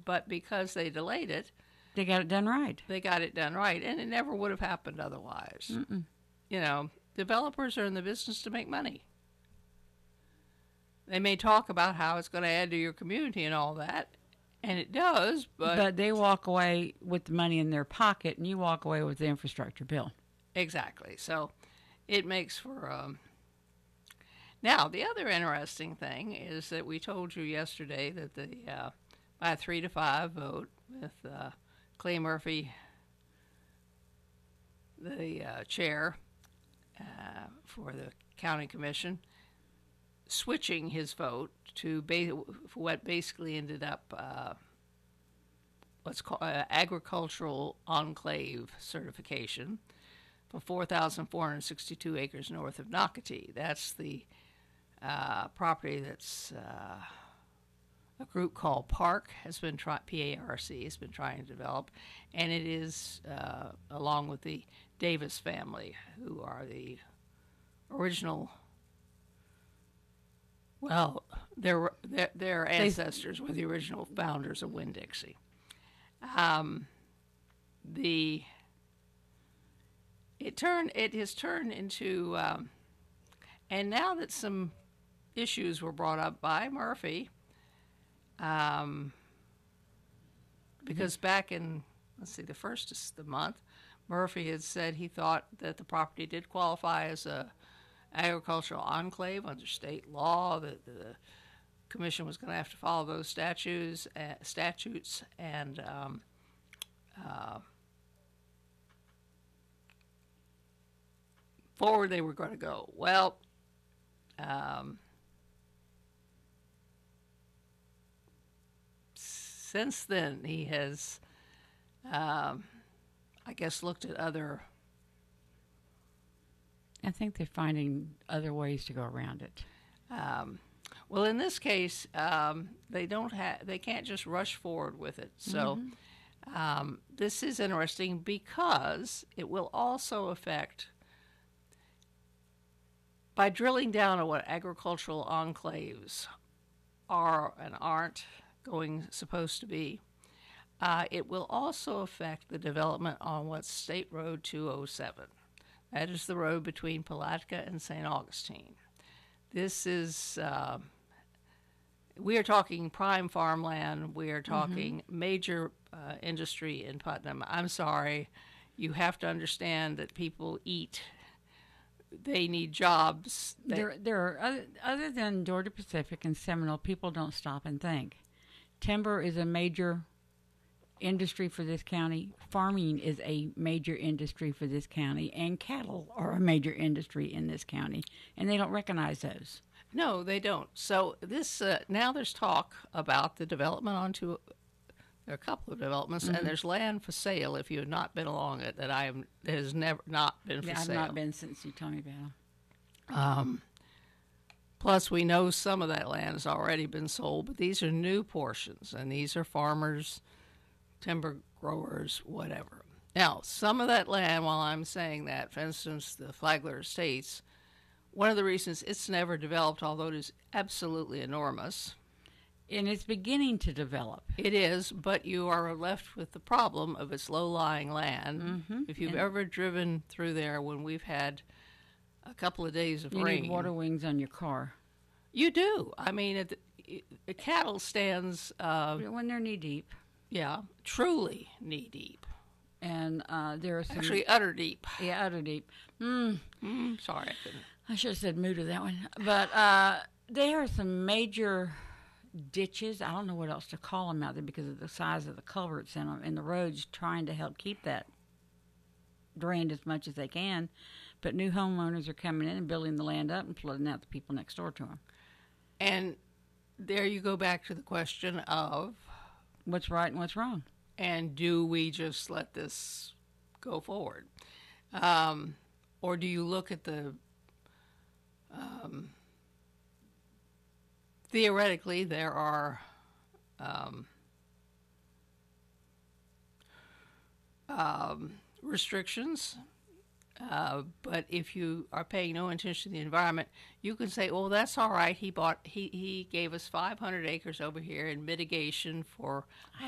but because they delayed it, They got it done right. they got it done right, and it never would have happened otherwise. Mm-mm. You know, developers are in the business to make money. They may talk about how it's going to add to your community and all that, and it does, but But they walk away with the money in their pocket, and you walk away with the infrastructure bill. exactly. So it makes for. Now, the other interesting thing is that we told you yesterday that by a 3-5 vote with Clay Murphy, the chair for the county commission, switching his vote to for what basically ended up what's called agricultural enclave certification for 4,462 acres north of Nocatee. That's the property that's a group called PARC has been PARC has been trying to develop, and it is along with the Davis family, who are the original. Well, their ancestors were the original founders of Winn-Dixie. The it has turned into, and now that some issues were brought up by Murphy, because back in, let's see, the first of the month, Murphy had said he thought that the property did qualify as a agricultural enclave under state law, that the commission was going to have to follow those statutes, and forward they were going to go. Well, since then he has, I guess, looked at other. I think they're finding other ways to go around it. Well, in this case, they can't just rush forward with it. So this is interesting because it will also affect, by drilling down on what agricultural enclaves are and aren't supposed to be, it will also affect the development on what's State Road 207. That is the road between Palatka and St. Augustine. This is, we are talking prime farmland. We are talking major industry in Putnam. I'm sorry. You have to understand that people eat. They need jobs. There are, other than Georgia-Pacific and Seminole, people don't stop and think. Timber is a major industry for this county. Farming is a major industry for this county, and cattle are a major industry in this county, and they don't recognize those. No, they don't. So this now there's talk about the development onto. There are a couple of developments, and there's land for sale. If you have not been along it, that has never not been for sale. I've not been since you told me about them. Plus, we know some of that land has already been sold, but these are new portions, and these are farmers, timber growers, whatever. Now, some of that land, while I'm saying that, for instance, the Flagler Estates, one of the reasons it's never developed, although it is absolutely enormous. And it's beginning to develop. It is, but you are left with the problem of its low-lying land. If you've ever driven through there when we've had a couple of days of rain. You need water wings on your car. You do. I mean, the cattle stands. When they're knee-deep. Yeah, truly knee-deep. And there are some... Actually, utter deep. Yeah, utter deep. Sorry, I couldn't. I should have said moo to that one. But there are some major ditches. I don't know what else to call them out there because of the size of the culverts in them, and the roads trying to help keep that drained as much as they can. But new homeowners are coming in and building the land up and flooding out the people next door to them. And there you go back to the question of what's right and what's wrong. And do we just let this go forward? Or do you look at the theoretically, there are restrictions, but if you are paying no attention to the environment, you can say, "Oh, that's all right. He gave us 500 acres over here in mitigation for